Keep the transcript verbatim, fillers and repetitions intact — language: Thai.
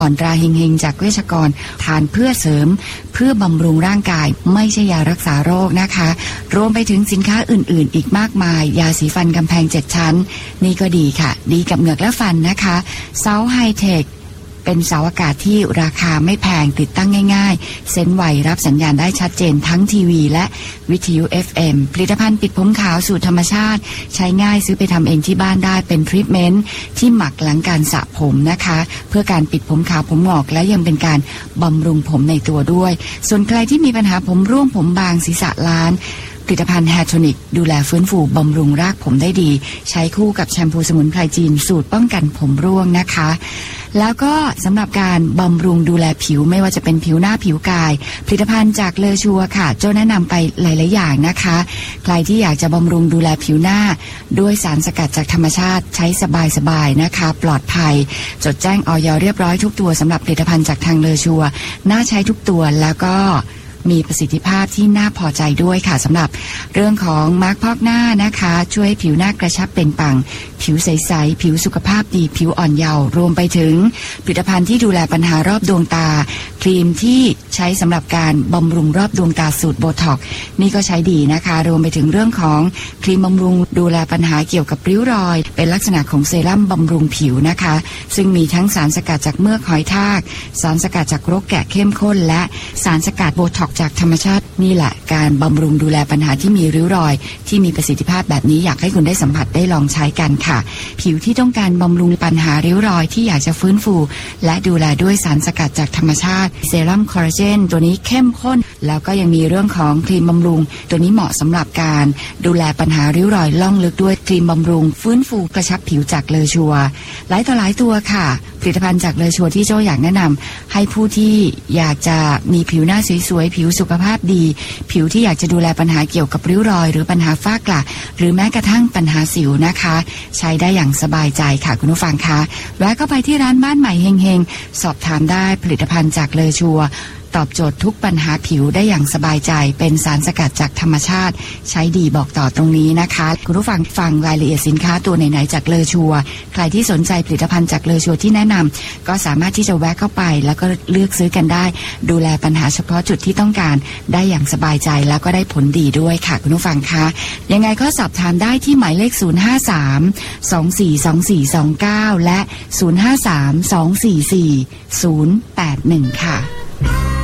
อ่อนตราเฮงๆจากเวชกรทานเพื่อเสริมเพื่อบำรุงร่างกายไม่ใช่ยารักษาโรคนะคะรวมไปถึงสินค้าอื่นๆอีกมากมายยาสีฟันกำแพงเจ็ดชั้นนี่ก็ดีค่ะดีกับเหงือกและฟันนะคะเซาไฮเทคเป็นเสาอากาศที่ราคาไม่แพงติดตั้งง่ายๆเซ็นไวรับสัญญาณได้ชัดเจนทั้งทีวีและวิทยุ เอฟ เอ็ม ผลิตภัณฑ์ปิดผมขาวสูตรธรรมชาติใช้ง่ายซื้อไปทำเองที่บ้านได้เป็นทรีทเมนต์ที่หมักหลังการสระผมนะคะเพื่อการปิดผมขาวผมงอกและยังเป็นการบำรุงผมในตัวด้วยส่วนใครที่มีปัญหาผมร่วงผมบางศีรษะล้านผลิตภัณฑ์แฮร์โทนิกดูแลฟื้นฟูบำรุงรากผมได้ดีใช้คู่กับแชมพูสมุนไพรจีนสูตรป้องกันผมร่วงนะคะแล้วก็สำหรับการบำรุงดูแลผิวไม่ว่าจะเป็นผิวหน้าผิวกายผลิตภัณฑ์จากเลอชัวค่ะโจ้แนะนำไปหลายๆอย่างนะคะใครที่อยากจะบำรุงดูแลผิวหน้าด้วยสารสกัดจากธรรมชาติใช้สบายๆนะคะปลอดภัยจดแจ้งอย.เรียบร้อยทุกตัวสำหรับผลิตภัณฑ์จากทางเลอชัวน่าใช้ทุกตัวแล้วก็มีประสิทธิภาพที่น่าพอใจด้วยค่ะสำหรับเรื่องของมาร์คพอกหน้านะคะช่วยผิวหน้ากระชับเปล่งปลั่งผิวใสๆผิวสุขภาพดีผิวอ่อนเยาว์รวมไปถึงผลิตภัณฑ์ที่ดูแลปัญหารอบดวงตาครีมที่ใช้สำหรับการบำรุงรอบดวงตาสูตรโบท็อกซ์นี่ก็ใช้ดีนะคะรวมไปถึงเรื่องของครีมบำรุงดูแลปัญหาเกี่ยวกับริ้วรอยเป็นลักษณะของเซรั่มบำรุงผิวนะคะซึ่งมีทั้งสารสกัดจากเมือกหอยทากสารสกัดจากรกแกะเข้มข้นและสารสกัดโบท็อกซ์จากธรรมชาตินี่แหละการบำรุงดูแลปัญหาที่มีริ้วรอยที่มีประสิทธิภาพแบบนี้อยากให้คุณได้สัมผัสได้ลองใช้กันค่ะผิวที่ต้องการบำรุงปัญหาริ้วรอยที่อยากจะฟื้นฟูและดูแลด้วยสารสกัดจากธรรมชาติเซรั่มคอลลาเจนตัวนี้เข้มข้นแล้วก็ยังมีเรื่องของครีมบำรุงตัวนี้เหมาะสำหรับการดูแลปัญหาริ้วรอยล่องลึกด้วยครีมบำรุงฟื้นฟูกระชับผิวจากเลอชัวหลายต่อหลายตัวค่ะผลิตภัณฑ์จากเลอชัวที่โจ้อยากแนะนำให้ผู้ที่อยากจะมีผิวหน้าสวยๆผิวสุขภาพดีผิวที่อยากจะดูแลปัญหาเกี่ยวกับริ้วรอยหรือปัญหาฝ้ากระหรือแม้กระทั่งปัญหาสิวนะคะใช้ได้อย่างสบายใจค่ะคุณผู้ฟังคะแวะเข้าไปที่ร้านบ้านใหม่เฮงๆสอบถามได้ผลิตภัณฑ์จากเลอชัวตอบโจทย์ทุกปัญหาผิวได้อย่างสบายใจเป็นสารสกัดจากธรรมชาติใช้ดีบอกต่อตรงนี้นะคะคุณผู้ฟังฟังรายละเอียดสินค้าตัวไหนๆจากเลอชัวใครที่สนใจผลิตภัณฑ์จากเลอชัวที่แนะนำก็สามารถที่จะแวะเข้าไปแล้วก็เลือกซื้อกันได้ดูแลปัญหาเฉพาะจุดที่ต้องการได้อย่างสบายใจแล้วก็ได้ผลดีด้วยค่ะคุณผู้ฟังคะยังไงก็สอบถามได้ที่หมายเลขศูนย์ ห้า สาม สอง สี่ สอง สี่ สอง เก้าและศูนย์ ห้า สาม สอง สี่ สี่ ศูนย์ แปด หนึ่งค่ะ